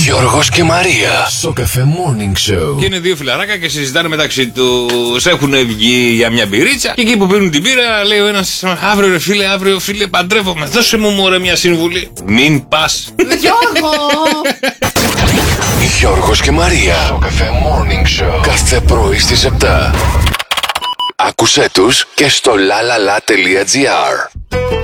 Γιώργος και Μαρία στο Cafe Morning Show. Και είναι δύο φιλαράκια και συζητάνε μεταξύ τους. Έχουν βγει για μια μπυρίτσα. Και εκεί που πίνουν την μπύρα, λέει ο ένας: αύριο ρε φίλε, παντρεύομαι. Δώσε μου μωρέ μια συμβουλή. Μην πας. Γιώργο! Γιώργος και Μαρία στο Cafe Morning Show. Κάθε πρωί στις 7. Άκουσέ τους και στο lalala.gr.